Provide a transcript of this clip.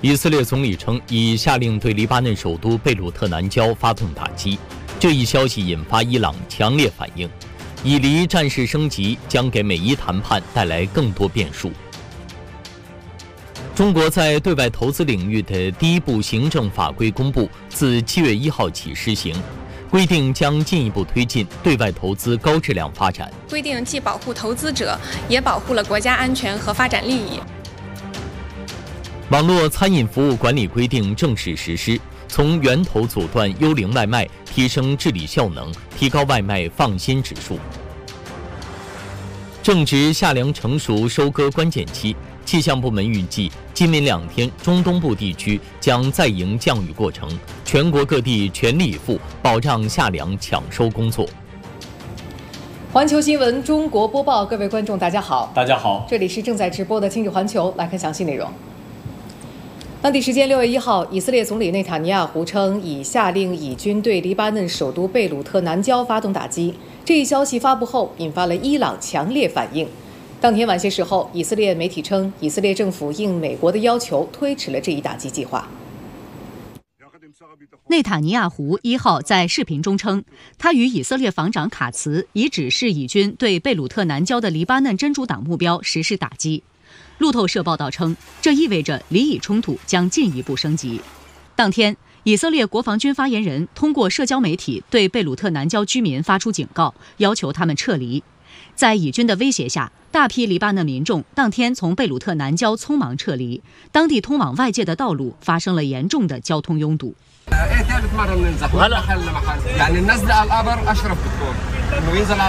以色列总理称，已下令对黎巴嫩首都贝鲁特南郊发动打击。这一消息引发伊朗强烈反应，以黎战事升级将给美伊谈判带来更多变数。中国在对外投资领域的第一部行政法规公布，自7月1号起施行。规定将进一步推进对外投资高质量发展。 规定既保护投资者，也保护了国家安全和发展利益。 网络餐饮服务管理规定正式实施，从源头阻断幽灵外卖，提升治理效能，提高外卖放心指数。正值夏粮成熟收割关键期，气象部门预计今明2天中东部地区将再迎降雨过程，全国各地全力以赴保障夏粮抢收工作。 环球新闻中国播报，各位观众大家好。 大家好， 这里是正在直播的今日环球，来看详细内容。当地时间6月1号，以色列总理内塔尼亚胡称已下令以军对黎巴嫩首都贝鲁特南郊发动打击。这一消息发布后，引发了伊朗强烈反应。当天晚些时候，以色列媒体称，以色列政府应美国的要求推迟了这一打击计划。 内塔尼亚胡1号在视频中称，他与以色列防长卡茨已指示以军对贝鲁特南郊的黎巴嫩真主党目标实施打击。路透社报道称，这意味着黎以冲突将进一步升级。当天，以色列国防军发言人通过社交媒体对贝鲁特南郊居民发出警告，要求他们撤离。在以军的威胁下，大批黎巴嫩民众当天从贝鲁特南郊匆忙撤离，当地通往外界的道路发生了严重的交通拥堵。